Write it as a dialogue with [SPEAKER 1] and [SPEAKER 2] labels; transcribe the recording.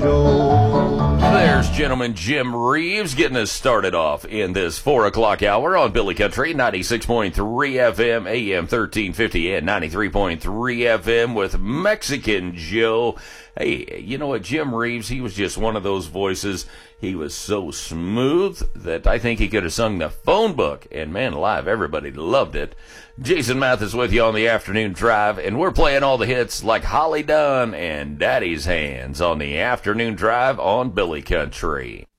[SPEAKER 1] Joe.
[SPEAKER 2] There's gentleman Jim Reeves getting us started off in this 4 o'clock hour on Billy Country, 96.3 FM, AM 1350, and 93.3 FM with Mexican Joe. Hey, you know what, Jim Reeves, he was just one of those voices. He was so smooth that I think he could have sung the phone book. And man alive, everybody loved it. Jason Mathis with you on the afternoon drive, and we're playing all the hits like Holly Dunn and Daddy's Hands on the afternoon drive on Billy Country.